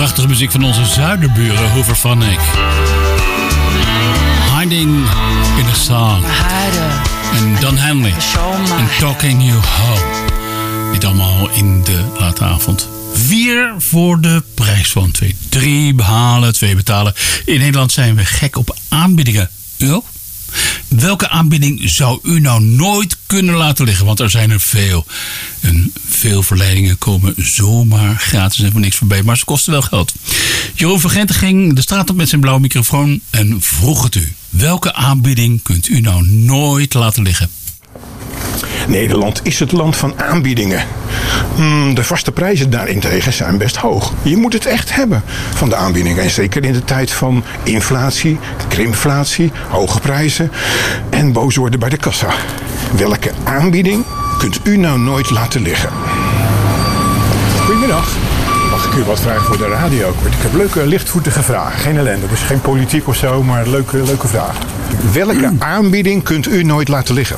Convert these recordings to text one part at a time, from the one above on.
Prachtige muziek van onze zuiderburen, Hoover Phonic. Hiding in a Song. En Don Henley. En Talking You Home. Dit allemaal in de late avond. 4 voor de prijs van 2. 3 behalen, 2 betalen. In Nederland zijn we gek op aanbiedingen. U ook? Welke aanbieding zou u nou nooit kunnen laten liggen? Want er zijn er veel. En veel verleidingen komen zomaar gratis en voor niks voorbij. Maar ze kosten wel geld. Jeroen van Genten ging de straat op met zijn blauwe microfoon en vroeg het u. Welke aanbieding kunt u nou nooit laten liggen? Nederland is het land van aanbiedingen. De vaste prijzen daarentegen zijn best hoog. Je moet het echt hebben van de aanbiedingen. En zeker in de tijd van inflatie, krimflatie, hoge prijzen en boos worden bij de kassa. Welke aanbieding kunt u nou nooit laten liggen? Goedemiddag. Mag ik u wat vragen voor de radio? Ik heb leuke, lichtvoetige vragen. Geen ellende, dus geen politiek of zo, maar leuke vragen. Welke aanbieding kunt u nooit laten liggen?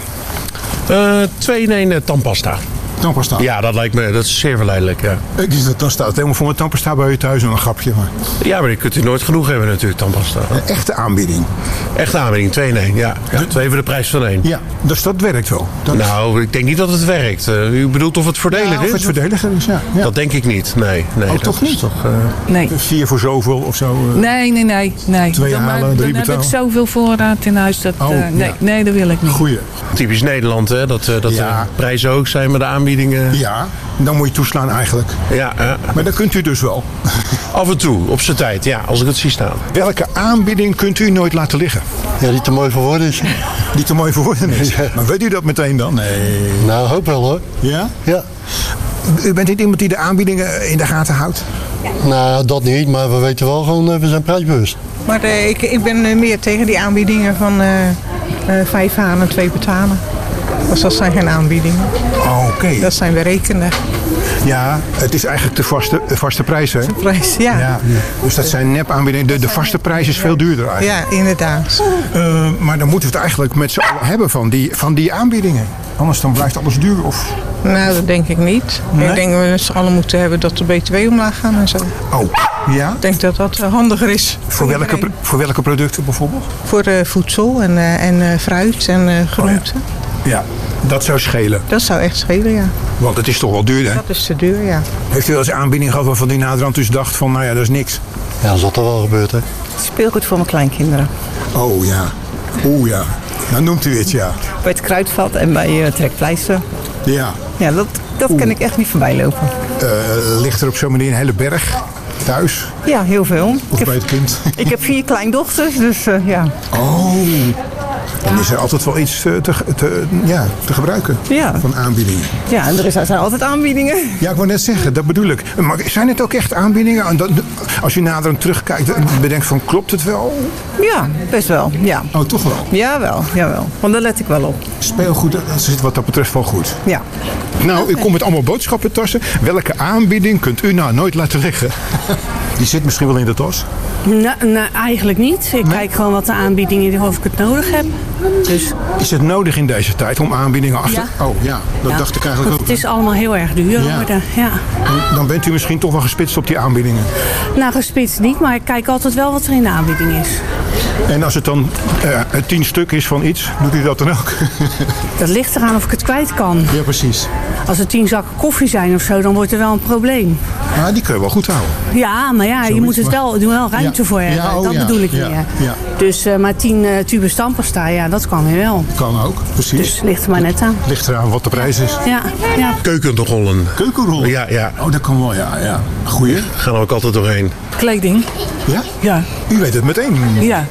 2 in 1 tandpasta. Tandpasta? Ja, dat lijkt me, dat is zeer verleidelijk, ja. Dan staat het helemaal voor mijn tandpasta bij je thuis, nog een grapje. Maar... Ja, maar je kunt u nooit genoeg hebben natuurlijk, tandpasta. Een echte aanbieding? Echte aanbieding, 2 in 1, ja. 2 voor de prijs van 1. Ja, dus dat werkt wel. Nou, ik denk niet dat het werkt. U bedoelt of het voordelig is? Of het voordeliger is, ja. Dat denk ik niet, nee. Toch niet? Nee. 4 voor zoveel of zo? Nee. 2 halen, 3 betalen? Dan heb ik zoveel voorraad in huis. Nee, dat wil ik niet. Goeie. Typisch Nederland, hè? Dat de prijzen hoog zijn, maar de aanbiedingen... Ja, dan moet je toeslaan eigenlijk. Ja. Maar dat kunt u dus wel. Af en toe, op zijn tijd, ja, als ik het zie staan. Welke aanbieding kunt u nooit laten liggen? Ja, die te mooi voor woorden is. Die te mooi voor woorden is? Ja. Maar weet u dat meteen dan? Nee. Nou, hoop wel hoor. Ja? Ja. U bent niet iemand die de aanbiedingen in de gaten houdt? Nou, dat niet, maar we weten wel gewoon, we zijn prijsbewust. Maar ik ben meer tegen die aanbiedingen van 5 halen en 2 betalen. Dus dat zijn geen aanbiedingen. Oké. Dat zijn berekende. Ja, het is eigenlijk de vaste prijs, hè? De prijs, ja. Dus dat zijn nep aanbiedingen. De vaste prijs is veel duurder eigenlijk. Ja, inderdaad. Maar dan moeten we het eigenlijk met z'n allen hebben van die aanbiedingen. Anders dan blijft alles duur, of... Nou, dat denk ik niet. Nee? Ik denk dat we met z'n allen moeten hebben dat de BTW omlaag gaan en zo. Oh, ja? Ik denk dat dat handiger is. Voor welke producten bijvoorbeeld? Voor voedsel en fruit en groenten. Ja, dat zou schelen. Dat zou echt schelen, ja. Want het is toch wel duur, hè? Dat is te duur, ja. Heeft u wel eens aanbieding gehad waarvan u naderhand dus dacht van, nou ja, dat is niks? Ja, dat is altijd wel gebeurd, hè? Speelgoed voor mijn kleinkinderen. Oh ja. Oeh ja. Nou noemt u het, ja. Bij het kruidvat en bij trekpleister. Ja. Ja, dat kan ik echt niet voorbij lopen. Ligt er op zo'n manier een hele berg thuis? Ja, heel veel. Of bij het kind? Ik heb 4 kleindochters, dus ja. Oh. Dan is er altijd wel iets te gebruiken van aanbiedingen. Ja, en er zijn altijd aanbiedingen. Ja, ik wou net zeggen, dat bedoel ik. Maar zijn het ook echt aanbiedingen? Als je naderhand terugkijkt en bedenkt van, klopt het wel? Ja, best wel, ja. Oh, toch wel? Jawel. Want daar let ik wel op. Speelgoed, dat zit wat dat betreft wel goed. Ja. Nou, ik kom met allemaal boodschappentassen. Welke aanbieding kunt u nou nooit laten liggen? Die zit misschien wel in de tas? Nou, eigenlijk niet. Ik kijk gewoon wat de aanbiedingen, of ik het nodig heb. Dus... Is het nodig in deze tijd om aanbiedingen af te... Ja. Oh ja, dat dacht ik eigenlijk ook. Het is allemaal heel erg duur geworden. Ja. Dan bent u misschien toch wel gespitst op die aanbiedingen? Nou, gespitst niet, maar ik kijk altijd wel wat er in de aanbieding is. En als het dan 10 stuk is van iets, doet u dat dan ook? Dat ligt eraan of ik het kwijt kan. Ja, precies. Als er 10 zakken koffie zijn of zo, dan wordt er wel een probleem. Maar die kun je wel goed houden. Ja, maar ja, je moet het wel, er wel ruimte voor hebben. Ja, dat bedoel ik meer. Ja. Dus maar 10 tubes tandpasta, ja, dat kan weer wel. Kan ook, precies. Dus ligt er maar net aan. Ligt eraan wat de prijs is. Ja. Keukenrollen. Keukenrollen? Ja. Oh, dat kan wel, ja. Goeie. Gaan we ook altijd doorheen. Kleding. Ja? Ja. U weet het meteen. Ja.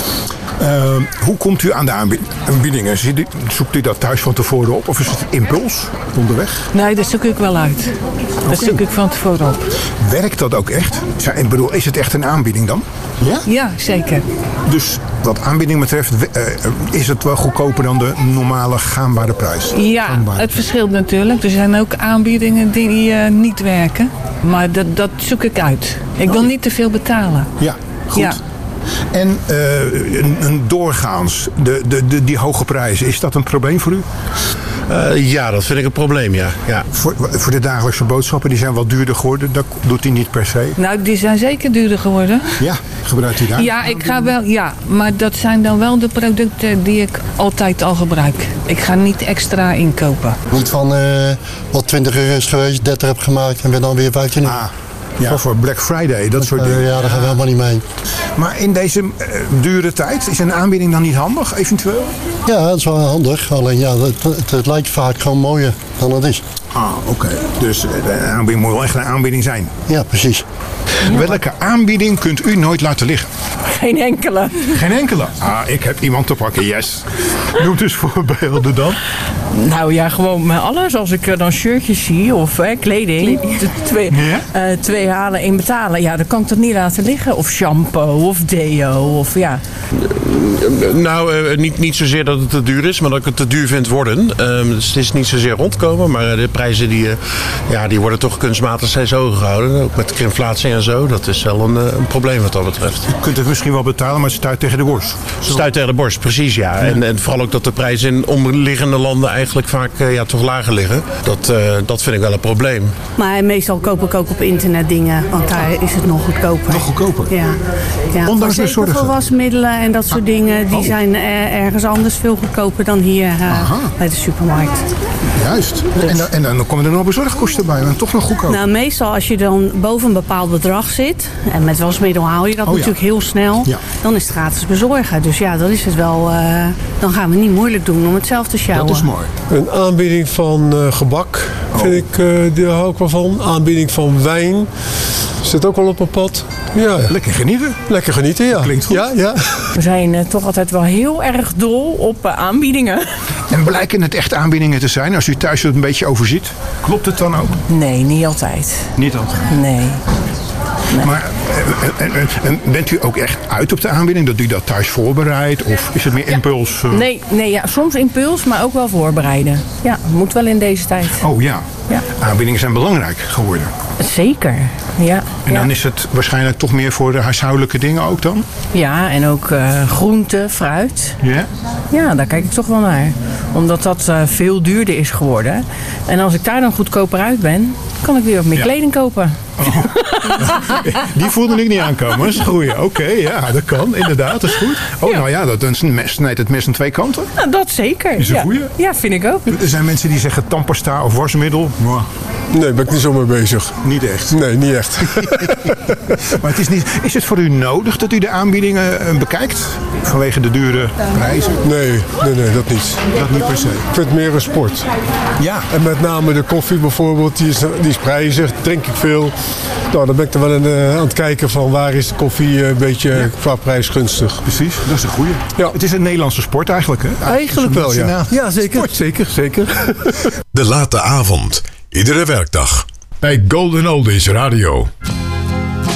Hoe komt u aan de aanbiedingen? Zoekt u dat thuis van tevoren op of is het impuls onderweg? Nee, dat zoek ik wel uit. Dat zoek ik van tevoren op. Werkt dat ook echt? Ik bedoel, is het echt een aanbieding dan? Ja? Ja, zeker. Dus wat aanbieding betreft, is het wel goedkoper dan de normale gaanbare prijs? Ja, het verschilt natuurlijk. Er zijn ook aanbiedingen die niet werken. Maar dat zoek ik uit. Ik wil niet te veel betalen. Ja, goed. Ja. En een doorgaans, die hoge prijzen, is dat een probleem voor u? Ja, dat vind ik een probleem, ja. Voor de dagelijkse boodschappen, die zijn wat duurder geworden. Dat doet hij niet per se. Nou, die zijn zeker duurder geworden. Ja, gebruikt u daar? Ja, ik ga wel. Ja, maar dat zijn dan wel de producten die ik altijd al gebruik. Ik ga niet extra inkopen. Niet van wat 20 euro is geweest, 30 heb gemaakt en ben dan weer 15 euro. Ja, voor Black Friday, dat soort dingen. Ja, daar gaan we helemaal niet mee. Maar in deze dure tijd, is een aanbieding dan niet handig, eventueel? Ja, dat is wel handig. Alleen ja, het lijkt vaak gewoon mooier dan het is. Oké. Dus de aanbieding moet wel echt een aanbieding zijn. Ja, precies. Welke aanbieding kunt u nooit laten liggen? Geen enkele. Geen enkele? Ik heb iemand te pakken, yes. Noem dus voorbeelden dan. Nou ja, gewoon met alles. Als ik dan shirtjes zie of kleding. Twee halen, één betalen. Ja, dan kan ik dat niet laten liggen. Of shampoo of deo of ja. Nou, niet zozeer dat het te duur is, maar dat ik het te duur vind worden. Dus het is niet zozeer rondkomen, maar de prijzen die worden toch kunstmatig steeds hoger gehouden. Ook met inflatie en zo. Dat is wel een probleem wat dat betreft. Je kunt het misschien wel betalen, maar het stuit tegen de borst. Stuit tegen de borst, precies ja. En vooral ook dat de prijzen in omliggende landen eigenlijk vaak toch lager liggen. Dat vind ik wel een probleem. Maar meestal koop ik ook op internet dingen, want daar is het nog goedkoper. Nog goedkoper? Ja. Ondanks de zorgen? Voor wasmiddelen en dat soort dingen, die zijn ergens anders veel goedkoper dan hier bij de supermarkt. Juist. En dan komen er nog bezorgkosten bij, maar toch nog goedkoper. Nou, meestal als je dan boven een bepaald bedrag zit, en met wasmiddel haal je dat natuurlijk heel snel, dan is het gratis bezorgen. Dus ja, dat is het wel. Dan gaan we niet moeilijk doen om het zelf te sjouwen. Dat is mooi. Een aanbieding van gebak, vind ik, daar hou ik wel van. Aanbieding van wijn, zit ook wel op mijn pad. Ja. Lekker genieten. Lekker genieten, ja. Klinkt goed. Ja. We zijn toch altijd wel heel erg dol op aanbiedingen. En blijken het echt aanbiedingen te zijn als u thuis het een beetje overziet? Klopt het dan ook? Nee, niet altijd. Niet altijd? Nee. Maar bent u ook echt uit op de aanbieding? Dat u dat thuis voorbereidt? Of is het meer impuls? Nee, ja, soms impuls, maar ook wel voorbereiden. Ja, moet wel in deze tijd. Oh ja. Aanbiedingen zijn belangrijk geworden. Zeker, ja. En dan is het waarschijnlijk toch meer voor de huishoudelijke dingen ook dan? Ja, en ook groente, fruit. Ja? Ja, daar kijk ik toch wel naar. Omdat dat veel duurder is geworden. En als ik daar dan goedkoper uit ben, kan ik weer wat meer kleding kopen. Oh. Die voelde ik niet aankomen. Dat is een goeie. Oké, ja, dat kan. Inderdaad, dat is goed. Nou ja, dan snijdt het mes aan twee kanten. Nou, dat zeker. Is een goeie. Ja, vind ik ook. Er zijn mensen die zeggen tandpasta of wasmiddel. Nee, ben ik niet zo mee bezig. Niet echt? Nee, niet echt. Maar het is niet. Is het voor u nodig dat u de aanbiedingen bekijkt? Vanwege de dure prijzen? Nee, dat niet. Dat niet per se. Ik vind het meer een sport. Ja. En met name de koffie bijvoorbeeld, die is prijzig, drink ik veel. Nou, dan ben ik er wel aan het kijken van waar is de koffie een beetje qua prijs gunstig. Precies, dat is een goeie. Ja. Het is een Nederlandse sport eigenlijk, hè? Eigenlijk wel, ja. Ja, zeker. Zeker. De late avond. Iedere werkdag. Bij Golden Oldies Radio.